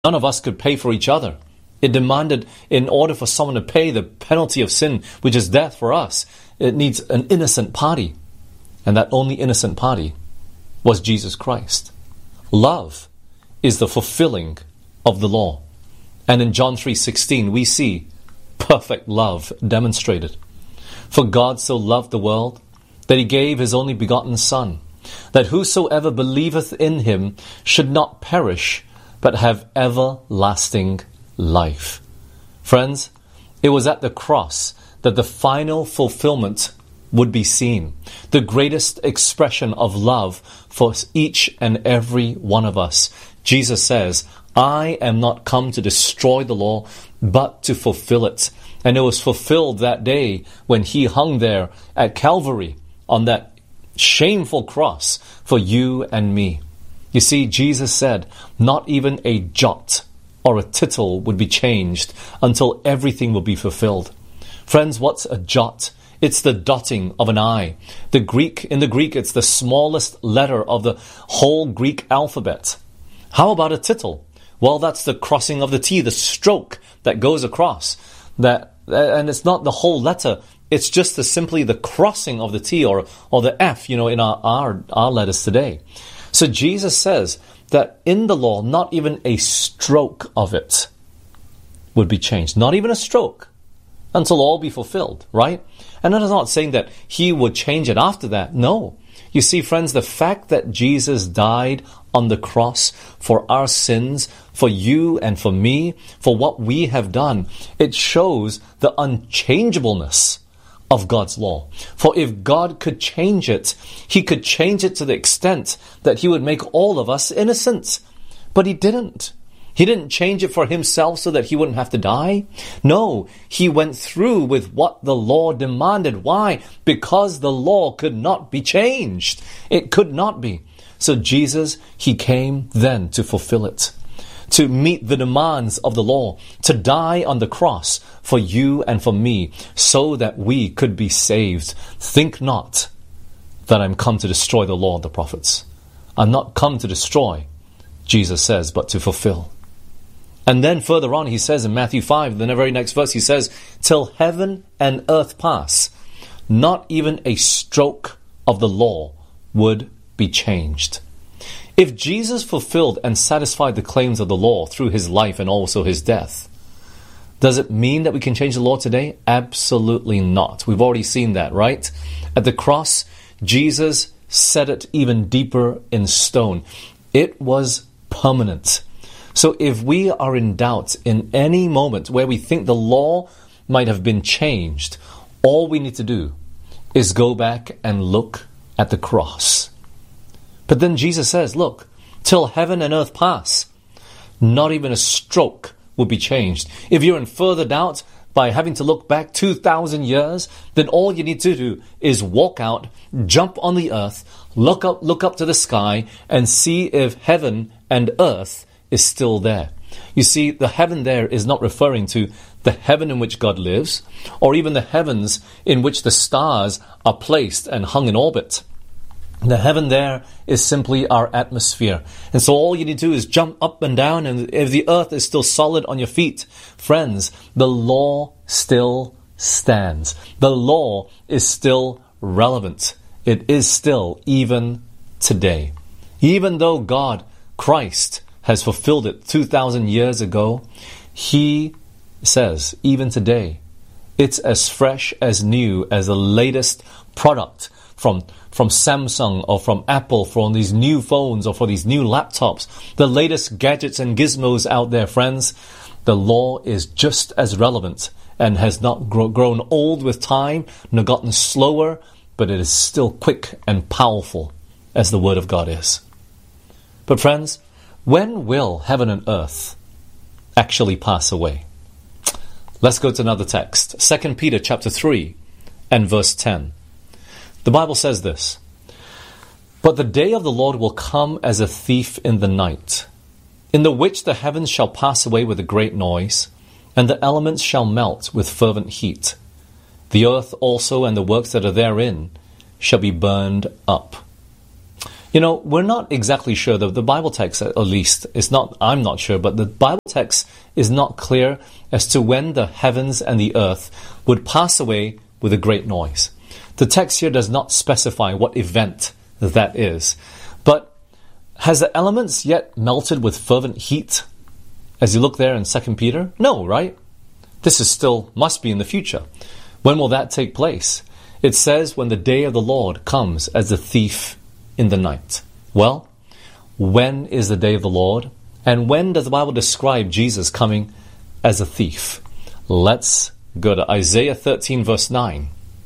None of us could pay for each other. It demanded, in order for someone to pay the penalty of sin, which is death for us, it needs an innocent party. And that only innocent party was Jesus Christ. Love is the fulfilling of the law. And in John 3:16 we see perfect love demonstrated. For God so loved the world that he gave his only begotten Son, that whosoever believeth in him should not perish, but have everlasting life. Friends, it was at the cross that the final fulfillment would be seen. The greatest expression of love for each and every one of us. Jesus says, I am not come to destroy the law, but to fulfill it. And it was fulfilled that day when he hung there at Calvary on that shameful cross for you and me. You see, Jesus said, not even a jot or a tittle would be changed until everything will be fulfilled. Friends, what's a jot? It's the dotting of an I. In the Greek, it's the smallest letter of the whole Greek alphabet. How about a tittle? Well, that's the crossing of the T, the stroke that goes across. And it's not the whole letter. It's just simply the crossing of the T or the F, in our letters today. So Jesus says that in the law, not even a stroke of it would be changed. Not even a stroke until all be fulfilled, right? And that is not saying that he would change it after that. No. You see, friends, the fact that Jesus died on the cross for our sins, for you and for me, for what we have done, it shows the unchangeableness of God's law. For if God could change it, he could change it to the extent that he would make all of us innocent. But he didn't. He didn't change it for himself so that he wouldn't have to die. No, he went through with what the law demanded. Why? Because the law could not be changed. It could not be. So Jesus, he came then to fulfill it, to meet the demands of the law, to die on the cross for you and for me, so that we could be saved. Think not that I'm come to destroy the law of the prophets. I'm not come to destroy, Jesus says, but to fulfill. And then further on, he says in Matthew 5, the very next verse, he says, till heaven and earth pass, not even a stroke of the law would be changed. If Jesus fulfilled and satisfied the claims of the law through his life and also his death, does it mean that we can change the law today? Absolutely not. We've already seen that, right? At the cross, Jesus set it even deeper in stone. It was permanent. So if we are in doubt in any moment where we think the law might have been changed, all we need to do is go back and look at the cross. But then Jesus says, look, till heaven and earth pass, not even a stroke will be changed. If you're in further doubt by having to look back 2,000 years, then all you need to do is walk out, jump on the earth, look up to the sky, and see if heaven and earth is still there. You see, the heaven there is not referring to the heaven in which God lives, or even the heavens in which the stars are placed and hung in orbit. The heaven there is simply our atmosphere. And so all you need to do is jump up and down, and if the earth is still solid on your feet, friends, the law still stands. The law is still relevant. It is still even today. Even though God, Christ, has fulfilled it 2,000 years ago, he says, even today, it's as fresh, as new as the latest product from Samsung or from Apple for these new phones or for these new laptops. The latest gadgets and gizmos out there, friends. The law is just as relevant and has not grown old with time, nor gotten slower, but it is still quick and powerful as the Word of God is. But friends, when will heaven and earth actually pass away? Let's go to another text. 2 Peter chapter 3 and verse 10. The Bible says this, but the day of the Lord will come as a thief in the night, in the which the heavens shall pass away with a great noise, and the elements shall melt with fervent heat. The earth also and the works that are therein shall be burned up. We're not exactly sure. The Bible text, at least, I'm not sure, but the Bible text is not clear as to when the heavens and the earth would pass away with a great noise. The text here does not specify what event that is. But has the elements yet melted with fervent heat? As you look there in 2 Peter? No, right? This must be in the future. When will that take place? It says when the day of the Lord comes as a thief in the night. Well, when is the day of the Lord? And when does the Bible describe Jesus coming as a thief? Let's go to Isaiah 13 verse 9.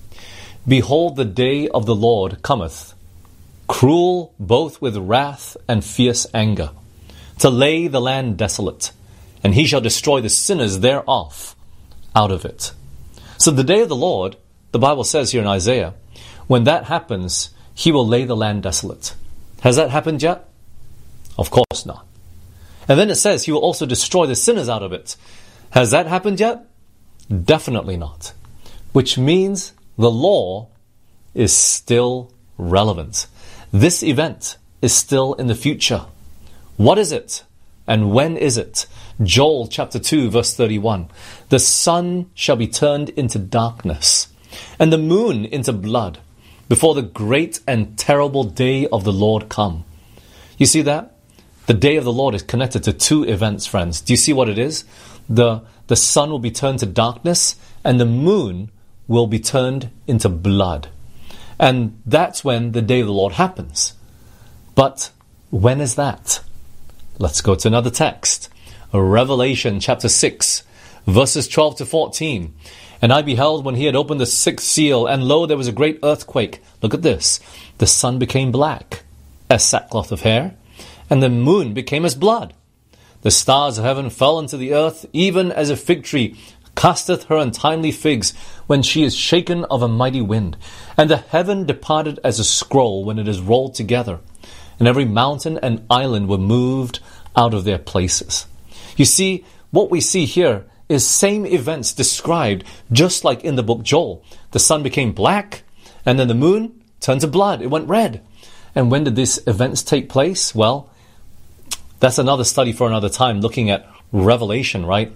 Behold, the day of the Lord cometh, cruel both with wrath and fierce anger, to lay the land desolate, and he shall destroy the sinners thereof out of it. So the day of the Lord, the Bible says here in Isaiah, when that happens, he will lay the land desolate. Has that happened yet? Of course not. And then it says he will also destroy the sinners out of it. Has that happened yet? Definitely not. Which means the law is still relevant. This event is still in the future. What is it? And when is it? Joel chapter 2 verse 31. The sun shall be turned into darkness, and the moon into blood, before the great and terrible day of the Lord come. You see that? The day of the Lord is connected to two events, friends. Do you see what it is? The sun will be turned to darkness, and the moon will be turned into blood. And that's when the day of the Lord happens. But when is that? Let's go to another text. Revelation chapter 6, verses 12 to 14. And I beheld when he had opened the sixth seal, and lo, there was a great earthquake. Look at this. The sun became black as sackcloth of hair, and the moon became as blood. The stars of heaven fell into the earth, even as a fig tree casteth her untimely figs when she is shaken of a mighty wind. And the heaven departed as a scroll when it is rolled together, and every mountain and island were moved out of their places. You see, what we see here is same events described just like in the book Joel. The sun became black, and then the moon turned to blood. It went red. And when did these events take place? Well, that's another study for another time, looking at Revelation, right?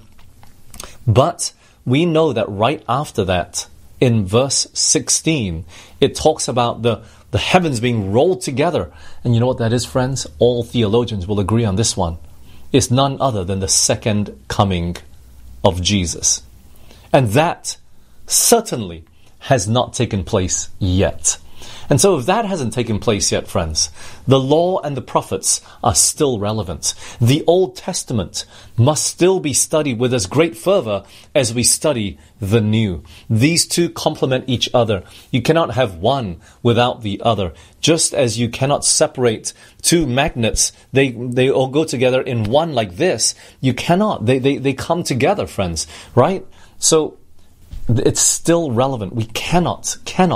But we know that right after that, in verse 16, it talks about the heavens being rolled together. And you know what that is, friends? All theologians will agree on this one. It's none other than the second coming of Jesus. And that certainly has not taken place yet. And so if that hasn't taken place yet, friends, the law and the prophets are still relevant. The Old Testament must still be studied with as great fervor as we study the New. These two complement each other. You cannot have one without the other. Just as you cannot separate two magnets, they all go together in one like this. You cannot. They come together, friends, right? So it's still relevant. We cannot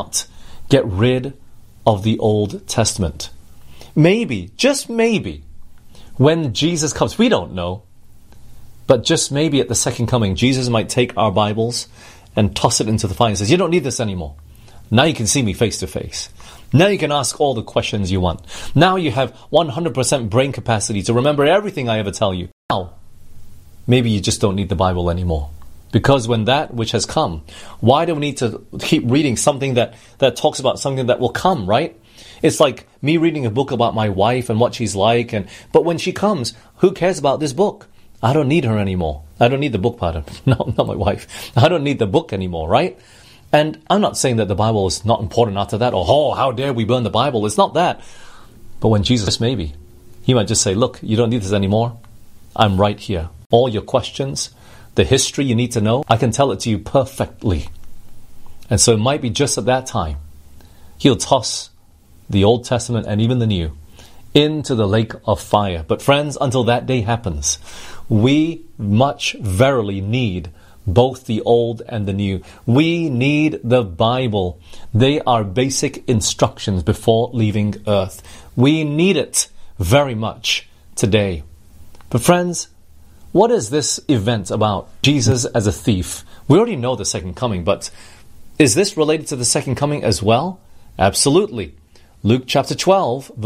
get rid of the Old Testament. Maybe, just maybe, when Jesus comes, we don't know, but just maybe at the second coming, Jesus might take our Bibles and toss it into the fire and says, you don't need this anymore. Now you can see me face to face. Now you can ask all the questions you want. Now you have 100% brain capacity to remember everything I ever tell you. Now, maybe you just don't need the Bible anymore. Because when that which has come, why do we need to keep reading something that talks about something that will come, right? It's like me reading a book about my wife and what she's like, but when she comes, who cares about this book? I don't need her anymore. I don't need the book, pardon. No, not my wife. I don't need the book anymore, right? And I'm not saying that the Bible is not important after that, or how dare we burn the Bible. It's not that. But when Jesus, maybe, he might just say, look, you don't need this anymore. I'm right here. All your questions, the history you need to know, I can tell it to you perfectly. And so it might be just at that time, he'll toss the Old Testament and even the New into the lake of fire. But friends, until that day happens, we much verily need both the Old and the New. We need the Bible. They are basic instructions before leaving earth. We need it very much today. But friends, what is this event about Jesus as a thief? We already know the second coming, but is this related to the second coming as well? Absolutely. Luke chapter 12,